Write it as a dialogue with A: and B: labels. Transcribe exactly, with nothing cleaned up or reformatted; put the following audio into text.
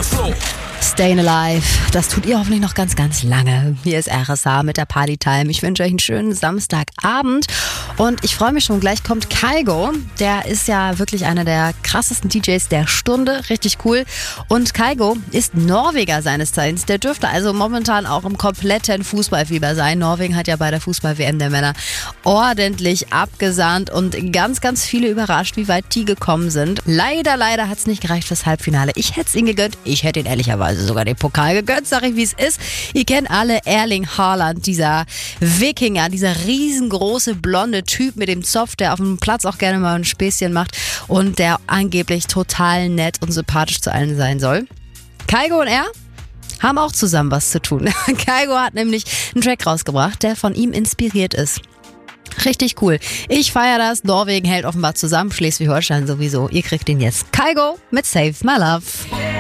A: Stayin' Alive, das tut ihr hoffentlich noch ganz, ganz lange. Hier ist R S H mit der Partytime. Ich wünsche euch einen schönen Samstagabend und ich freue mich schon, gleich kommt Kygo. Der ist ja wirklich einer der krassesten D Js der Stunde, richtig cool. Und Kygo ist Norweger seines Zeichens. Der dürfte also momentan auch im kompletten Fußballfieber sein. Norwegen hat ja bei der Fußball-W M der Männer ordentlich abgesahnt und ganz, ganz viele überrascht, wie weit die gekommen sind. Leider, leider hat es nicht gereicht fürs Halbfinale. Ich hätte es ihnen gegönnt. Ich hätte ihn ehrlicherweise sogar den Pokal gegönnt, sag ich, wie es ist. Ihr kennt alle Erling Haaland, dieser Wikinger, dieser riesengroße blonde Typ mit dem Zopf, der auf dem Platz auch gerne mal ein Späßchen macht und der angeblich total nett und sympathisch zu allen sein soll. Kygo und er haben auch zusammen was zu tun. Kygo hat nämlich einen Track rausgebracht, der von ihm inspiriert ist. Richtig cool. Ich feiere das. Norwegen hält offenbar zusammen, Schleswig-Holstein sowieso. Ihr kriegt ihn jetzt. Kygo mit Save My Love.